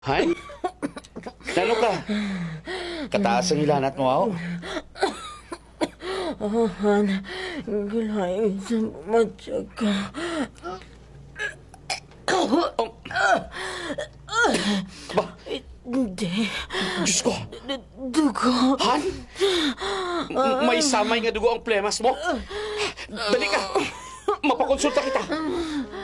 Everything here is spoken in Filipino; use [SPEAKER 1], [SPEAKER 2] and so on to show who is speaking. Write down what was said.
[SPEAKER 1] Han? Ano ka? Kataas ang ilanat mo, aw?
[SPEAKER 2] Han, gulayin sa matyaga ka.
[SPEAKER 1] Ba?
[SPEAKER 2] Hindi.
[SPEAKER 1] Diyos ko!
[SPEAKER 2] Dugo.
[SPEAKER 1] Han? May samay nga dugo ang plemas mo? Dali ka! Mapakonsulta kita!